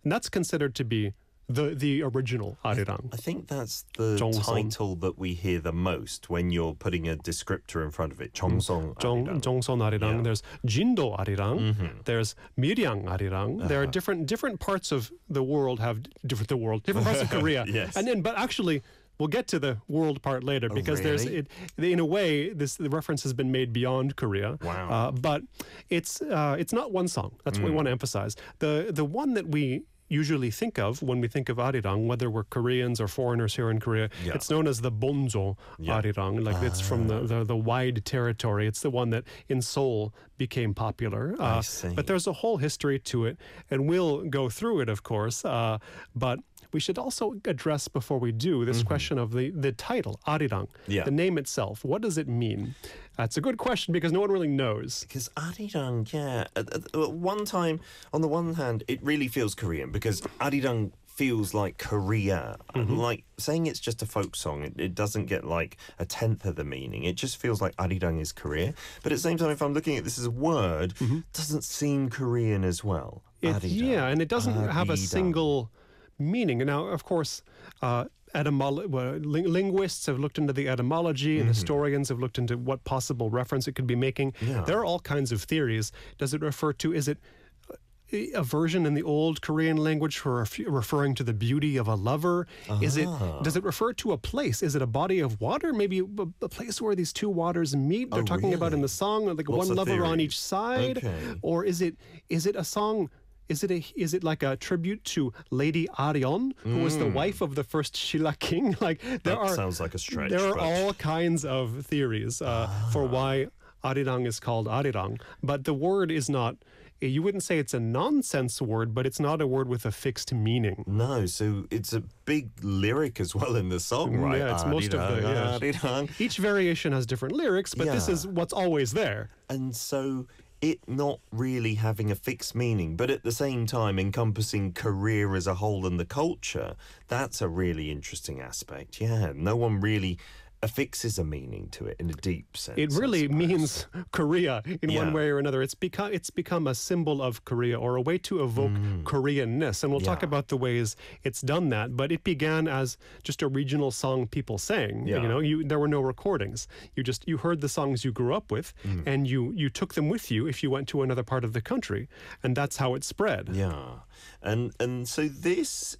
And that's considered to be the original arirang. I think that's the title that we hear the most when you're putting a descriptor in front of it. 정성 arirang. 정성 arirang. Yeah. There's 진도 arirang. There's Miryang arirang. There are different parts of the world different parts of Korea. Yes. But actually, we'll get to the world part later because really? in a way, the reference has been made beyond Korea. Wow. But it's not one song. That's what we want to emphasize. The one that we usually think of when we think of arirang, whether we're Koreans or foreigners here in Korea, it's known as the bonzo arirang. Like it's from the wide territory. It's the one that in Seoul became popular. I see. But there's a whole history to it, and we'll go through it, of course. But we should also address, before we do, this question of the title, arirang, the name itself. What does it mean? It's a good question because no one really knows. Because arirang, at one time, on the one hand, it really feels Korean because arirang feels like Korea. Like saying it's just a folk song, it doesn't get like a tenth of the meaning. It just feels like arirang is Korea. But at the same time, if I'm looking at this as a word, it doesn't seem Korean as well. And it doesn't have a single meaning. And now, of course, linguists have looked into the etymology and historians have looked into what possible reference it could be making. There are all kinds of theories. Does it refer to, is it a version in the old Korean language for referring to the beauty of a lover? Does it refer to a place? Is it a body of water? Maybe a place where these two waters meet? They're talking about in the song, like one lover on each side? Okay. Or is it a song? Is it like a tribute to Lady Arion, who was the wife of the first Shilla king? Sounds like a stretch. There are all kinds of theories for why arirang is called arirang, but the word is not. You wouldn't say it's a nonsense word, but it's not a word with a fixed meaning. No, so it's a big lyric as well in the song, right? Yeah, it's most of the. Each variation has different lyrics, but this is what's always there. And so it not really having a fixed meaning, but at the same time encompassing Korea as a whole and the culture, that's a really interesting aspect. Yeah, no one really affixes a meaning to it in a deep sense. It really means Korea in one way or another. It's become a symbol of Korea or a way to evoke Koreanness. And we'll talk about the ways it's done that. But it began as just a regional song people sang. There were no recordings. You heard the songs you grew up with and you took them with you if you went to another part of the country. And that's how it spread. Yeah. And so this,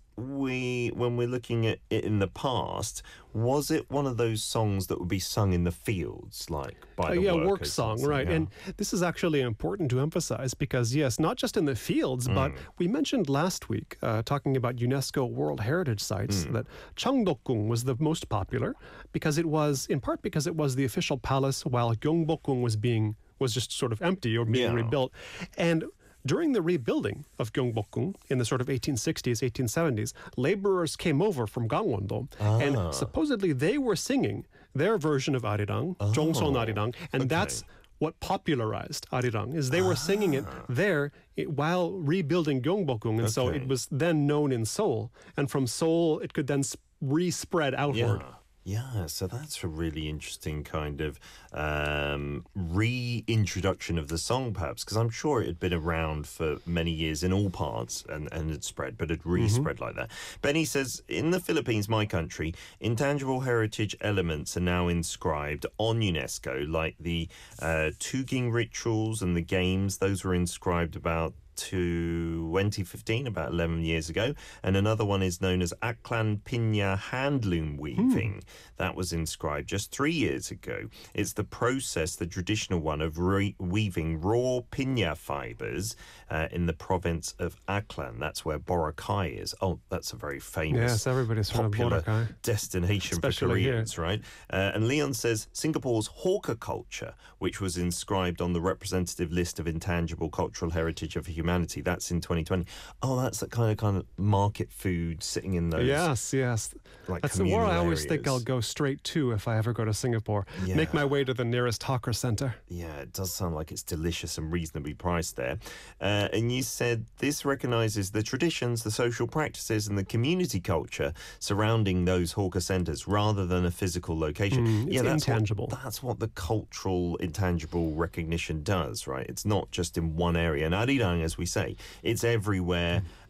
when we're looking at it in the past, was it one of those songs that would be sung in the fields, like by the workers? Work song, right. And this is actually important to emphasize because, yes, not just in the fields, but we mentioned last week, talking about UNESCO World Heritage Sites, that Cheongdokgung was the most popular because it was the official palace while Gyeongbokgung was just sort of empty or being rebuilt. And during the rebuilding of Gyeongbokgung in the sort of 1860s, 1870s, laborers came over from Gangwon-do, and supposedly they were singing their version of arirang, Jongson arirang, and that's what popularized arirang, is they were singing it there while rebuilding Gyeongbokgung, and so it was then known in Seoul, and from Seoul it could then re-spread outward. Yeah, so that's a really interesting kind of reintroduction of the song, perhaps, because I'm sure it had been around for many years in all parts and had spread, but it re-spread like that. Benny says, in the Philippines, my country, intangible heritage elements are now inscribed on UNESCO, like the Tuging rituals and the games. Those were inscribed about 2015, about 11 years ago, and another one is known as Aklan Pinya handloom weaving. That was inscribed just 3 years ago. It's the process, the traditional one, of weaving raw pinya fibers in the province of Aklan. That's where Boracay is. Oh, that's a very famous, everybody's popular from destination especially for Koreans, right? And Leon says Singapore's hawker culture, which was inscribed on the representative list of intangible cultural heritage of humanity. That's in 2020. Oh, that's that kind of market food sitting in those. Yes. Like that's where I always think I'll go straight to if I ever go to Singapore. Make my way to the nearest hawker center. Yeah, it does sound like it's delicious and reasonably priced there. And you said this recognizes the traditions, the social practices, and the community culture surrounding those hawker centers rather than a physical location. It's intangible. That's what the cultural intangible recognition does, right? It's not just in one area. And arirang, as we say, it's everywhere